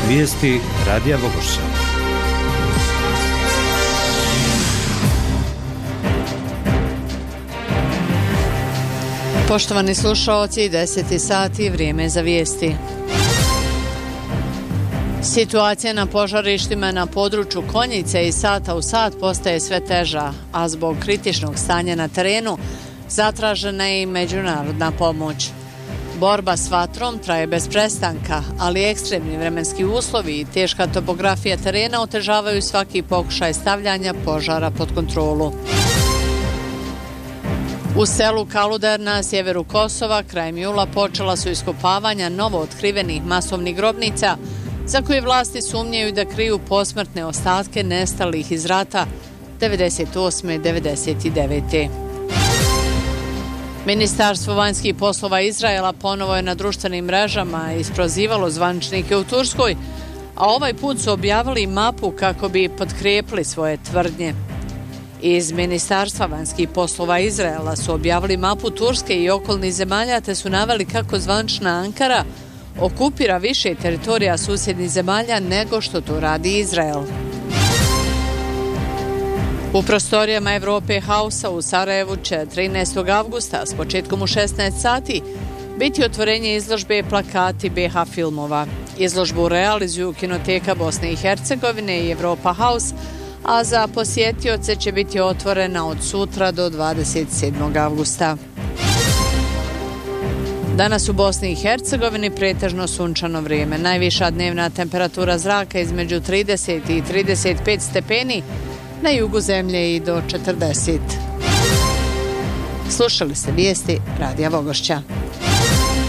Vijesti Radija Vogošća. Poštovani slušaoci, 10 sati, vrijeme za vijesti. Situacija na požarištima na području Konjice iz sata u sat postaje sve teža, a zbog kritičnog stanja na terenu zatražena je i međunarodna pomoć. Borba s vatrom traje bez prestanka, ali ekstremni vremenski uslovi i teška topografija terena otežavaju svaki pokušaj stavljanja požara pod kontrolu. U selu Kaluder na sjeveru Kosova krajem jula počela su iskopavanja novo otkrivenih masovnih grobnica za koje vlasti sumnjaju da kriju posmrtne ostatke nestalih iz rata 98. i 99. Ministarstvo vanjskih poslova Izraela ponovo je na društvenim mrežama isprozivalo zvaničnike u Turskoj, a ovaj put su objavili mapu kako bi potkrijepili svoje tvrdnje. Iz Ministarstva vanjskih poslova Izraela su objavili mapu Turske i okolnih zemalja te su naveli kako zvanična Ankara okupira više teritorija susjednih zemalja nego što to radi Izrael. U prostorijama Europe Hausa u Sarajevu će 13. avgusta s početkom u 16 sati biti otvorenje izložbe Plakati BH filmova. Izložbu realizuju Kinoteka Bosne i Hercegovine i Europa House, a za posjetioce će biti otvorena od sutra do 27. avgusta. Danas u Bosni i Hercegovini pretežno sunčano vrijeme. Najviša dnevna temperatura zraka između 30 i 35 stepeni, na jugu zemlje i do 40. Slušali ste vijesti Radija Vogošća.